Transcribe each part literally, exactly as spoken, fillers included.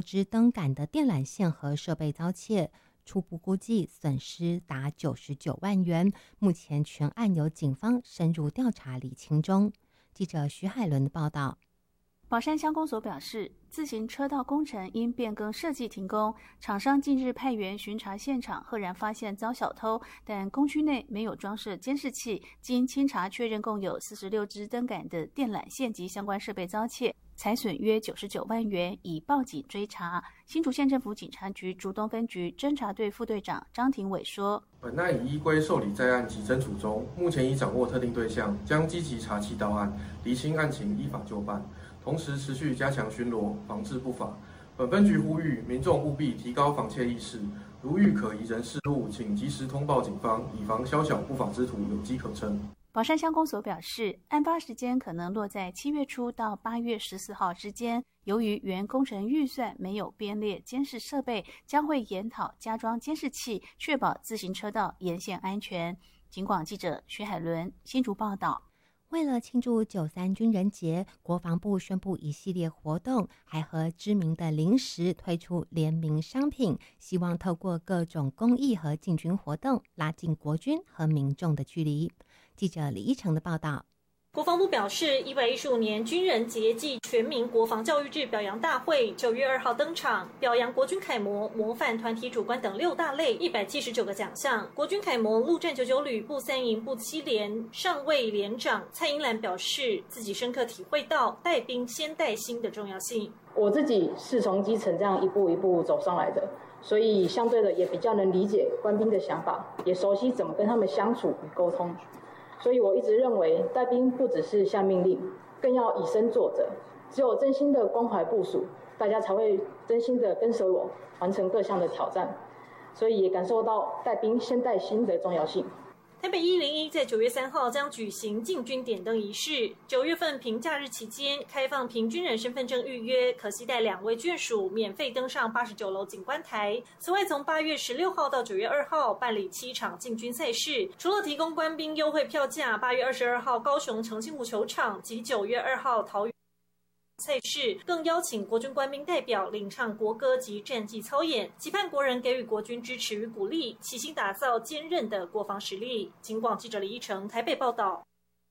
支灯杆的电缆线和设备遭窃，初步估计损失达九十九万元。目前全案由警方深入调查厘清中。记者徐海伦的报道。 宝山乡公所表示，自行车道工程因变更设计停工，厂商近日派员巡查现场，赫然发现遭小偷，但工区内没有装设监视器。经清查确认，共有四十六支灯杆的电缆线及相关设备遭窃，财损约九十九万元，已报警追查。新竹县政府警察局竹东分局侦查队副队长张廷伟说：“ 本案已依归受理在案及侦处中，目前已掌握特定对象，将积极查缉到案，厘清案情，依法就办。同时持续加强巡逻，防治不法。本分局呼吁民众务必提高防窃意识，如遇可疑人士物，请及时通报警方，以防宵小不法之徒有机可乘。” 宝山乡公所表示，案发时间可能落在七月初到八月十四号之间。由于原工程预算没有编列监视设备，将会研讨加装监视器，确保自行车道沿线安全。警广记者徐海伦新竹报道。 为了庆祝九三军人节，国防部宣布一系列活动，还和知名的零食推出联名商品，希望透过各种公益和进军活动，拉近国军和民众的距离。记者李依成的报道。 国防部表示，一百一十五年军人节暨全民国防教育日表扬大会九月二号登场，表扬国军楷模、模范、团体主官等六大类一百七十九个奖项。国军楷模陆战九九旅步三营步七连上尉连长蔡英兰表示，自己深刻体会到带兵先带心的重要性。 我自己是从基层这样一步一步走上来的，所以相对的也比较能理解官兵的想法，也熟悉怎么跟他们相处与沟通。所以我一直认为，带兵不只是下命令，更要以身作则。只有真心的关怀部属，大家才会真心的跟随我，完成各项的挑战。所以也感受到带兵先带心的重要性。 台北一零一在九月三号将举行进军点灯仪式。九月份平假日期间，开放凭军人身份证预约，可携带两位眷属免费登上八十九楼景观台。此外，从八月十六号到九月二号办理七场进军赛事，除了提供官兵优惠票价，八月二十二号高雄澄清湖球场及九月二号桃园赛事，更邀请国军官兵代表领唱国歌及战绩操演，期盼国人给予国军支持与鼓励，齐心打造坚韧的国防实力。警广记者李依成台北报道。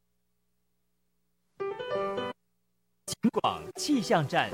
警广气象站。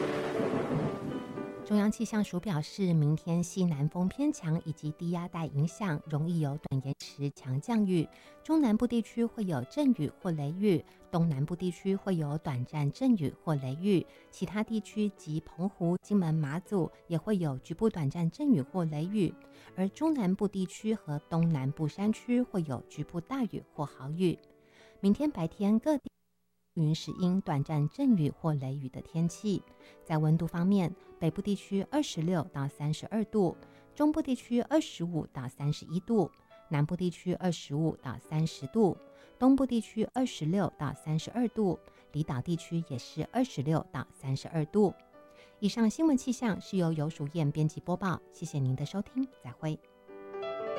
中央气象署表示，明天西南风偏强以及低压带影响，容易有短延迟强降雨。中南部地区会有阵雨或雷雨，东南部地区会有短暂阵雨或雷雨，其他地区及澎湖、金门、马祖也会有局部短暂阵雨或雷雨，而中南部地区和东南部山区会有局部大雨或豪雨。明天白天各地云是阴短暂阵雨或雷雨的天气。在温度方面，北部地区二十六到三十二度，中部地区二十五到三十一度，南部地区二十五到三十度，东部地区二十六到三十二度，离岛地区也是二十六到三十二度。以上新闻气象是由游淑燕编辑播报，谢谢您的收听，再会。